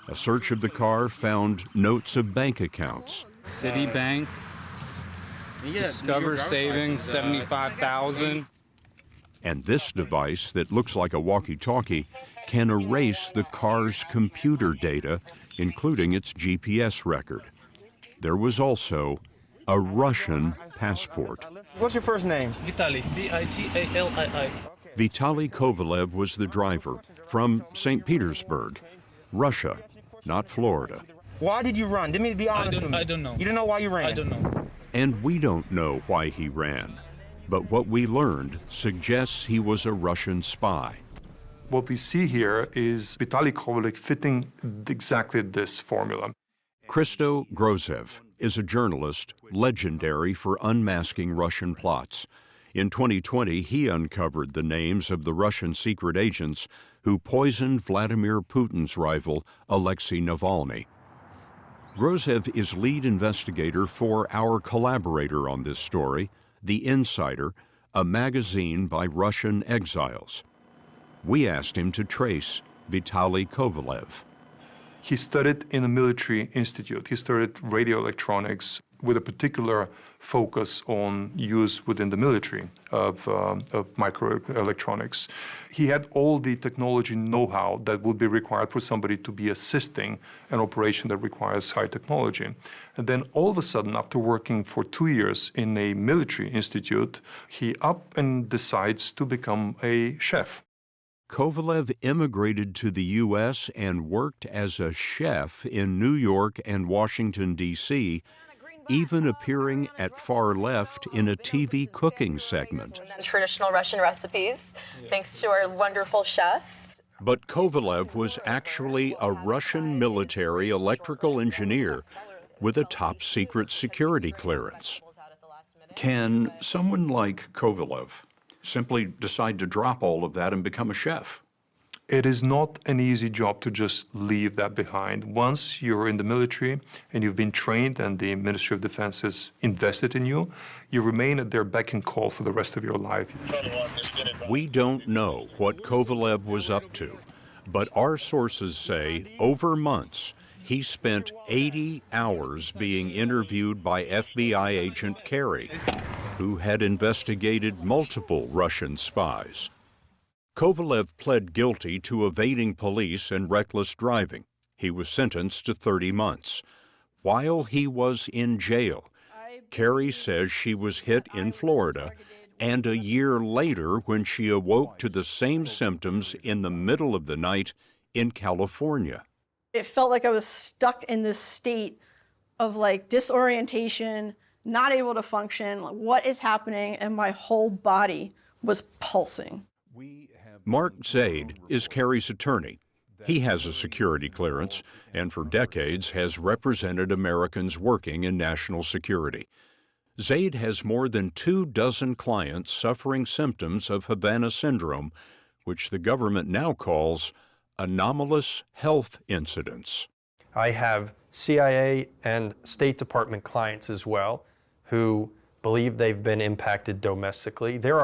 A search of the car found notes of bank accounts. Citibank, Discover Savings, 75,000. And this device that looks like a walkie-talkie can erase the car's computer data, including its GPS record. There was also a Russian passport. What's your first name? Vitaly, V-I-T-A-L-I-I. Vitaly Kovalev was the driver from St. Petersburg, Russia, not Florida. Why did you run? Let me be honest with me. I don't know. You don't know why you ran? I don't know. And we don't know why he ran, but what we learned suggests he was a Russian spy. What we see here is Vitaly Kovalev fitting exactly this formula. Christo Grozev is a journalist legendary for unmasking Russian plots. In 2020, he uncovered the names of the Russian secret agents who poisoned Vladimir Putin's rival, Alexei Navalny. Grozev is lead investigator for our collaborator on this story, The Insider, a magazine by Russian exiles. We asked him to trace Vitaly Kovalev. He studied in a military institute. He studied radio electronics with a particular focus on use within the military of microelectronics. He had all the technology know-how that would be required for somebody to be assisting an operation that requires high technology. And then all of a sudden, after working for 2 years in a military institute, he up and decides to become a chef. Kovalev immigrated to the U.S. and worked as a chef in New York and Washington, D.C., even appearing at Far Left in a TV cooking segment. Traditional Russian recipes, thanks to our wonderful chef. But Kovalev was actually a Russian military electrical engineer with a top-secret security clearance. Can someone like Kovalev simply decide to drop all of that and become a chef? It is not an easy job to just leave that behind. Once you're in the military and you've been trained and the Ministry of Defense has invested in you, you remain at their beck and call for the rest of your life. We don't know what Kovalev was up to, but our sources say over months he spent 80 hours being interviewed by FBI agent Kerry, who had investigated multiple Russian spies. Kovalev pled guilty to evading police and reckless driving. He was sentenced to 30 months. While he was in jail, Kerry says she was hit in Florida, and a year later when she awoke to the same symptoms in the middle of the night in California. It felt like I was stuck in this state of disorientation, not able to function, what is happening, and my whole body was pulsing. Mark Zaid is Kerry's attorney. He has a security clearance and for decades has represented Americans working in national security. Zaid has more than 24 clients suffering symptoms of Havana syndrome, which the government now calls anomalous health incidents. I have CIA and State Department clients as well who believe they've been impacted domestically. There